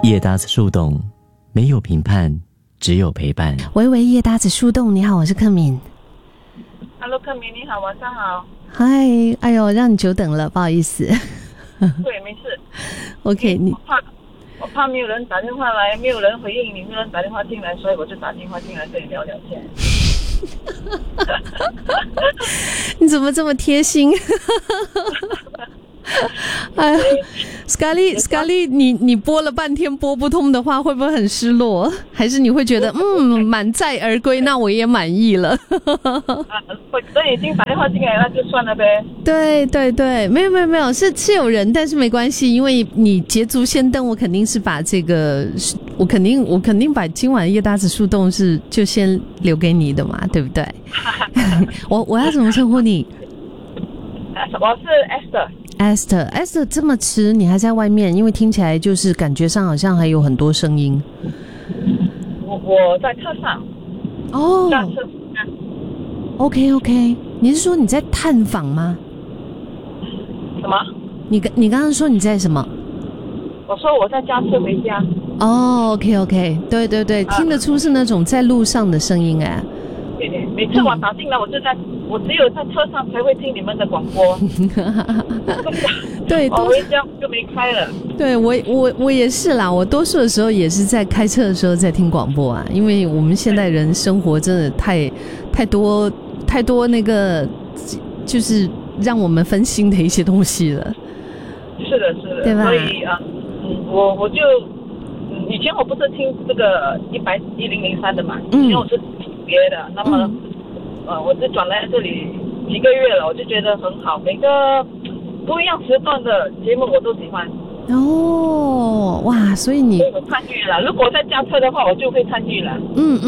夜搭子树洞，没有评判，只有陪伴。 喂，夜搭子树洞，你好，我是克敏。 Hello， 克敏，你好，晚上好。 嗨，哎呦，让你久等了，不好意思。 对，没事。 OK， 我怕没有人打电话来，没有人回应你，没有人打电话进来，所以我就打电话进来跟你聊聊天。 你怎么这么贴心？哎，Scarlett， 你拨了半天拨不通的话，会不会很失落？还是你会觉得满载而归，那我也满意了？ 我已经打电话进来了，就算了呗。 对，没有，是有人，但是没关系，因为你捷足先登，我肯定是把这个，我肯定把今晚夜搭子树洞是就先留给你的嘛，对不对？我要怎么称呼你？ 我是 Esther 这么迟你还在外面，因为听起来就是感觉上好像还有很多声音。 我在车上。 哦。OK， 你是说你在探访吗？ 什么？ 你刚刚说你在什么？ 我说我在驾车回家。 哦 ，OK， 对，听得出是那种在路上的声音哎。 对，每次我打进来，我只有在车上才会听你们的广播。 对， 我回家就没开了。 对，我也是啦，我多数的时候也是在开车的时候在听广播啊，因为我们现代人生活真的太多那个就是让我们分心的一些东西了。 是的， 对吧？ 所以我就以前我不是听这个1003的嘛，以前我是听别的，那么我就转来这里几个月了，我就觉得很好，每个不一样时段的节目我都喜欢。 哦，哇，所以你我参与了，如果在驾车的话，我就会参与了。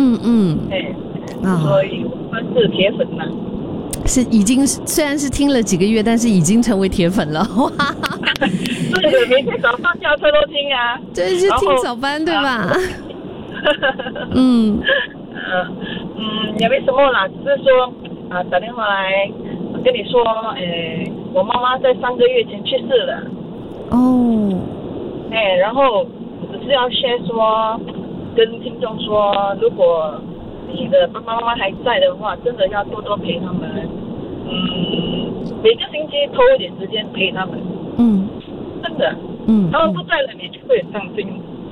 所以我算是铁粉了。 是已经虽然是听了几个月，但是已经成为铁粉了。哇！ 对，每天早上驾车都听啊。 对，是听早班对吧？ 也没什么啦，只是说打电话来跟你说，我妈妈在3个月前去世了。哦。然后只是要先说跟听众说，如果你的爸爸妈妈还在的话，真的要多多陪他们。每个星期抽一点时间陪他们。真的。他们不在了，你就会很伤心。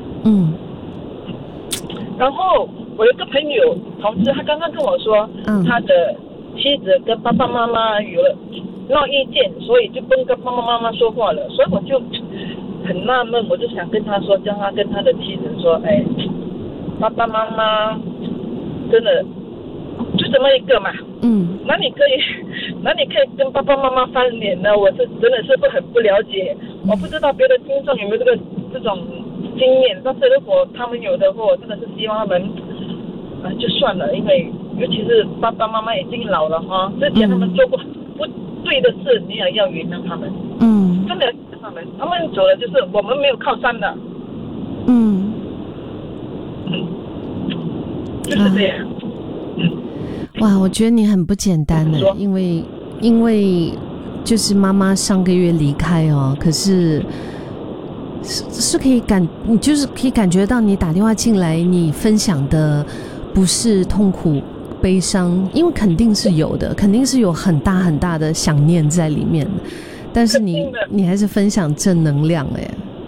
然后我有个朋友同事，他刚刚跟我说，他的妻子跟爸爸妈妈有了闹意见，所以就不跟爸爸妈妈说话了。所以我就很纳闷，我就想跟他说，叫他跟他的妻子说，爸爸妈妈真的就这么一个嘛，哪里可以跟爸爸妈妈翻脸呢？我是真的是很不了解，我不知道别的听众有没有这种经验，但是如果他们有的话，我真的是希望他们就算了，因为尤其是爸爸妈妈已经老了哈，之前他们做过不对的事，你也要原谅他们。真的他们走了，就是我们没有靠山的。就是这样。 哇，我觉得你很不简单呢，因为就是妈妈上个月离开哦，可是可以你就是可以感觉到你打电话进来，你分享的不是痛苦悲伤，因为肯定是有的，肯定是有很大很大的想念在里面，但是你还是分享正能量哎。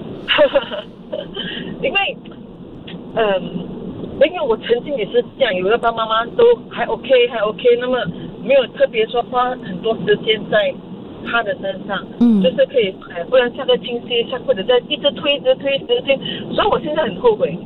因为我曾经也是这样，有的爸爸妈妈都还 OK， 那么没有特别说花很多时间在他的身上，就是可以不然下个星期或者在一直推，所以我现在很后悔，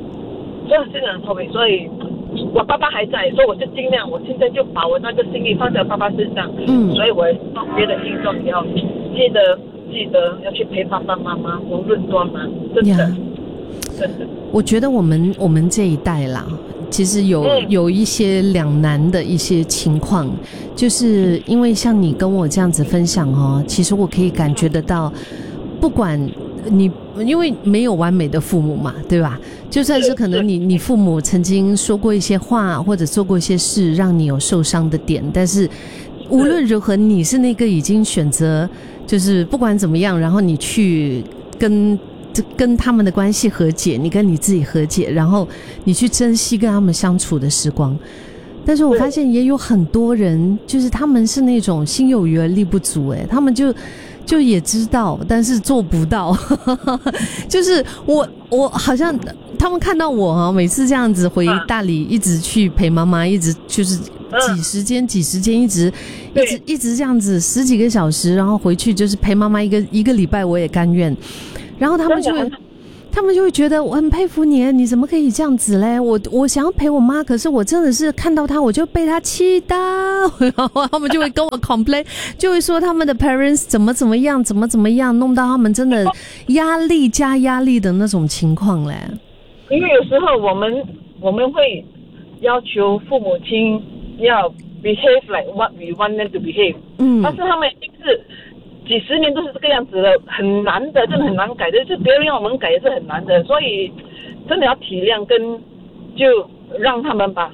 所以我爸爸还在，所以我就尽量，我现在就把我那个心意放在爸爸身上，所以我帮别的听众也要记得要去陪爸爸妈妈，无论多忙，真的。 我觉得我们这一代啦，其实有一些两难的一些情况，就是因为像你跟我这样子分享哦，其实我可以感觉得到，不管你因为没有完美的父母嘛，对吧？就算是可能你父母曾经说过一些话，或者做过一些事，让你有受伤的点，但是无论如何，你是那个已经选择，就是不管怎么样，然后你去跟跟他们的关系和解，你跟你自己和解，然后你去珍惜跟他们相处的时光。但是我发现也有很多人，就是他们是那种心有余而力不足，他们就也知道，但是做不到。就是我好像他们看到我每次这样子回大理，一直去陪妈妈，一直就是挤时间，一直这样子10几个小时，然后回去就是陪妈妈一个礼拜，我也甘愿。然后他们就会觉得我很佩服你怎么可以这样子嘞？我想要陪我妈，可是我真的是看到她我就被她气到，然后他们就会跟我 complain， 就会说他们的 parents 怎么样，弄到他们真的压力加压力的那种情况嘞。 因为有时候我们会要求父母亲要 behave like what we want them to behave， 但是他们一直几十年都是这个样子了，很难的，真的很难改的，就别人要我们改也是很难的，所以真的要体谅，跟就让他们吧。